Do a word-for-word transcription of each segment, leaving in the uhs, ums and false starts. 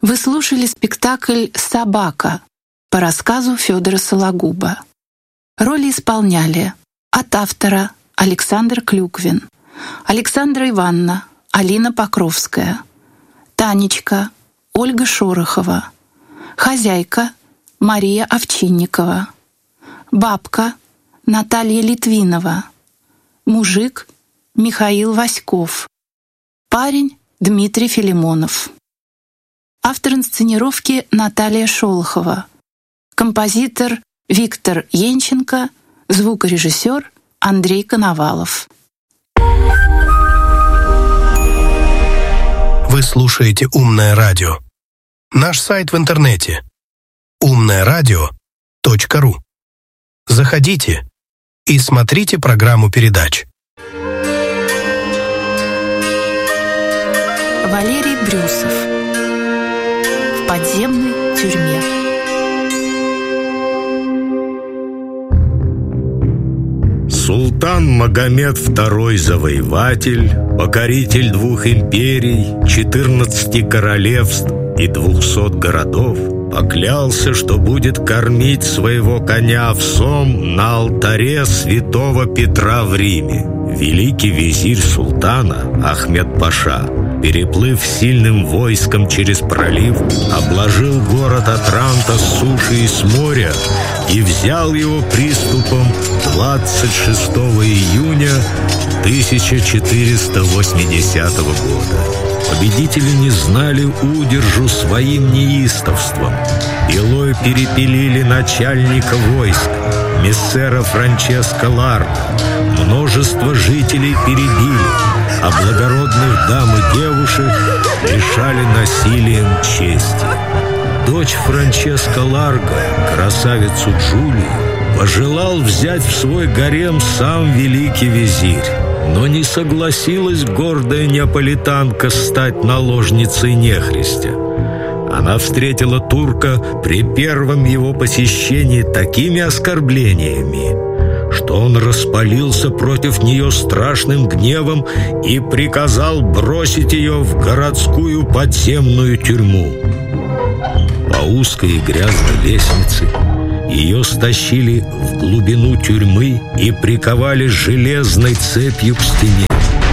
Вы слушали спектакль «Собака» по рассказу Федора Сологуба. Роли исполняли от автора Александр Клюквин, Александра Ивановна, Алина Покровская, Танечка, Ольга Шорохова, хозяйка Мария Овчинникова, бабка Наталья Литвинова, мужик Михаил Васьков, парень Дмитрий Филимонов. Автор инсценировки Наталья Шолохова, композитор Виктор Янченко, звукорежиссер Андрей Коновалов. Вы слушаете «Умное радио». Наш сайт в интернете умное радио точка ру. Заходите и смотрите программу передач. Валерий Брюсов. В подземной тюрьме. Султан Магомед второй Завоеватель, покоритель двух империй, четырнадцати королевств и двухсот городов, поклялся, что будет кормить своего коня овсом на алтаре святого Петра в Риме. Великий визирь султана Ахмед Паша, переплыв сильным войском через пролив, обложил город Отранто с суши и с моря и взял его приступом двадцать шестого июня тысяча четыреста восьмидесятого года. Победители не знали удержу своим неистовством. Илой перепилили начальника войск, мессера Франческо Ларго. Множество жителей перебили, а благородных дам и девушек лишали насилием чести. Дочь Франческо Ларго, красавицу Джулию, пожелал взять в свой гарем сам великий визирь, но не согласилась гордая неаполитанка стать наложницей нехристя. Она встретила турка при первом его посещении такими оскорблениями, что он распалился против нее страшным гневом и приказал бросить ее в городскую подземную тюрьму. По узкой и грязной лестнице ее стащили в глубину тюрьмы и приковали железной цепью к стене.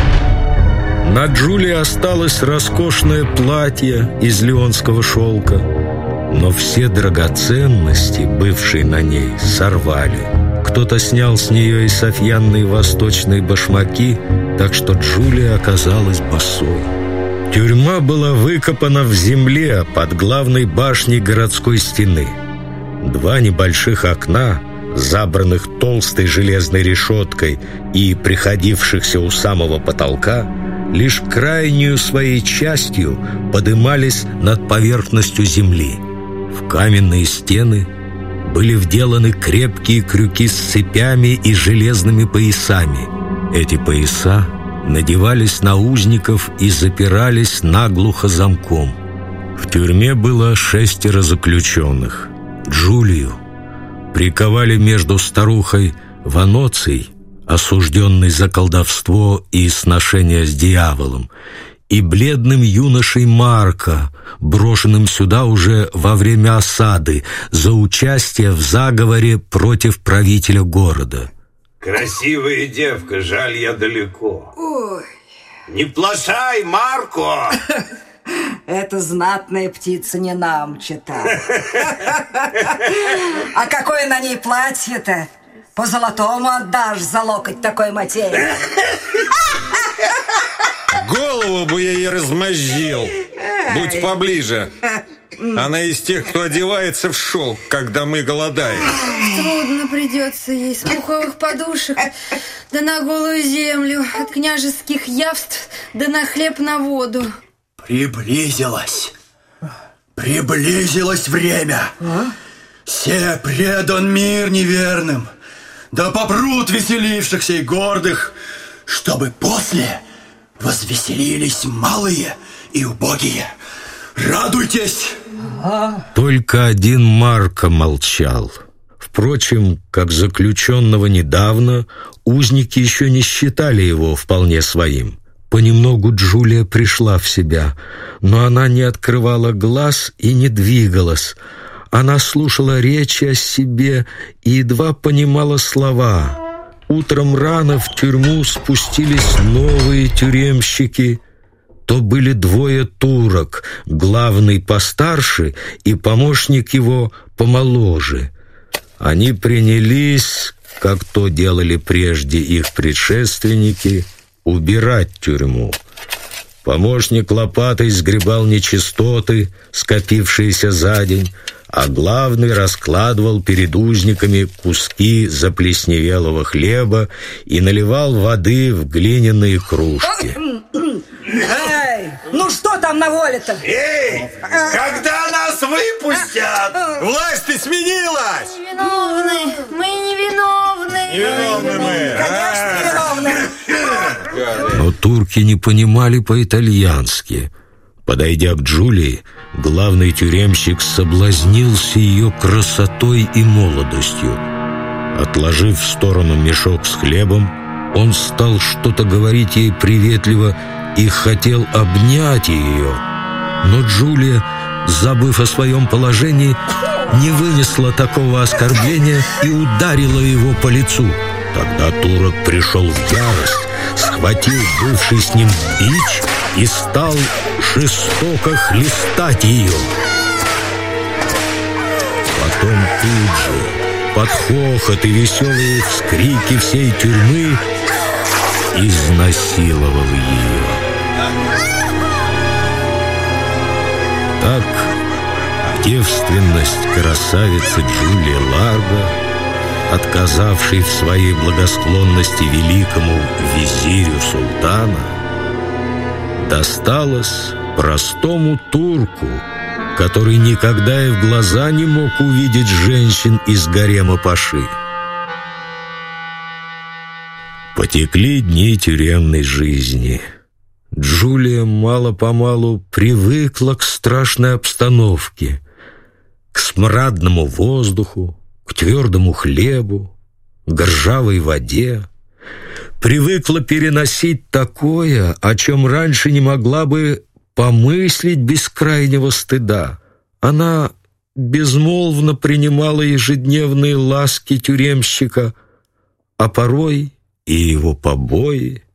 На Джулии осталось роскошное платье из леонского шелка, но все драгоценности, бывшие на ней, сорвали. Кто-то снял с нее и софьянные восточные башмаки, так что Джулия оказалась босой. Тюрьма была выкопана в земле под главной башней городской стены. Два небольших окна, забранных толстой железной решеткой и приходившихся у самого потолка, лишь крайнюю своей частью подымались над поверхностью земли. В каменные стены были вделаны крепкие крюки с цепями и железными поясами. Эти пояса надевались на узников и запирались наглухо замком. В тюрьме было шестеро заключенных. Джулию приковали между старухой Ваноцией, осужденной за колдовство и сношение с дьяволом, и бледным юношей Марко, брошенным сюда уже во время осады за участие в заговоре против правителя города. Красивая девка, жаль, я далеко. Ой. Не плашай, Марко! Эта знатная птица не нам читает. А какое на ней платье-то? По золотому отдашь за локоть такой материи. Голову бы я ей размозжил. Будь поближе. Она из тех, кто одевается в шелк, когда мы голодаем. Трудно придется ей с пуховых подушек, да на голую землю, от княжеских явств, да на хлеб на воду. Приблизилось. Приблизилось время. А? Се предан мир неверным. Да попрут веселившихся и гордых, чтобы после возвеселились малые и убогие. Радуйтесь! Только один Марко молчал. Впрочем, как заключенного недавно, узники еще не считали его вполне своим. Понемногу Джулия пришла в себя, но она не открывала глаз и не двигалась. Она слушала речи о себе и едва понимала слова. Утром рано в тюрьму спустились новые тюремщики. То были двое турок, главный постарше и помощник его помоложе. Они принялись, как то делали прежде их предшественники, убирать тюрьму. Помощник лопатой сгребал нечистоты, скопившиеся за день, а главный раскладывал перед узниками куски заплесневелого хлеба и наливал воды в глиняные кружки. Эй, ну что там на воле-то? Эй, когда нас выпустят? Власть-то сменилась! Невиновны, мы невиновны. Невиновны мы. Конечно, невиновны. Но турки не понимали по-итальянски. Подойдя к Джулии, главный тюремщик соблазнился ее красотой и молодостью. Отложив в сторону мешок с хлебом, он стал что-то говорить ей приветливо и хотел обнять ее. Но Джулия, забыв о своем положении, не вынесла такого оскорбления и ударила его по лицу. Тогда турок пришел в ярость, схватил бывший с ним бич и стал жестоко хлестать ее. Потом тут же, под хохот и веселые вскрики всей тюрьмы, изнасиловал ее. Так девственность красавицы Джулии Ларго, отказавшей в своей благосклонности великому визирю султана, досталась простому турку, который никогда и в глаза не мог увидеть женщин из гарема паши. Потекли дни тюремной жизни. Джулия мало-помалу привыкла к страшной обстановке, к смрадному воздуху, к твердому хлебу, к ржавой воде. Привыкла переносить такое, о чем раньше не могла бы помыслить без крайнего стыда. Она безмолвно принимала ежедневные ласки тюремщика, а порой и его побои.